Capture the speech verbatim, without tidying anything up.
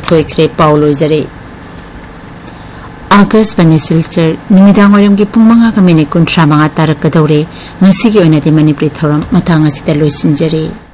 थोइख्रे Paulo जरे August बने सिल्चर निमिदांग वायम की पुंग मंगा का मिनिट कुंट्रा मंगा Tarak कदौरे ngasi ki oina di manipuri thoram mathang asida loisinjari